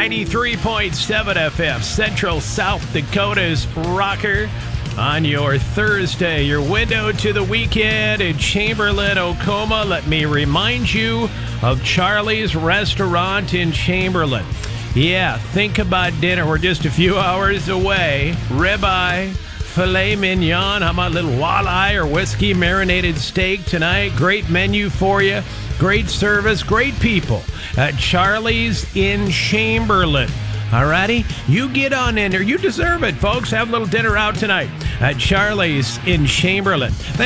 93.7 FM, Central South Dakota's rocker. On your Thursday, your window to the weekend in Chamberlain, Oklahoma. Let me remind you of Charlie's Restaurant in Chamberlain. Yeah, think about dinner. We're just a few hours away. Ribeye, filet mignon, how about a little walleye or whiskey marinated steak tonight? Great menu for you. Great service, great people at Charlie's in Chamberlain. Alrighty, you get on in there. You deserve it, folks. Have a little dinner out tonight at Charlie's in Chamberlain.